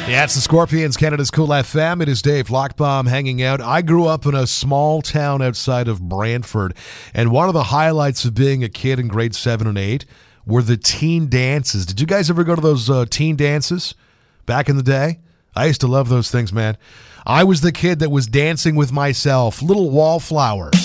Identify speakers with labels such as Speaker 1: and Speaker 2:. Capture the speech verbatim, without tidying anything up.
Speaker 1: Yeah, it's the Scorpions, Canada's Cool F M. It is Dave Lockbaum hanging out. I grew up in a small town outside of Brantford, and one of the highlights of being a kid in grade seven and eight were the teen dances. Did you guys ever go to those uh, teen dances back in the day? I used to love those things, man. I was the kid that was dancing with myself, little wallflower.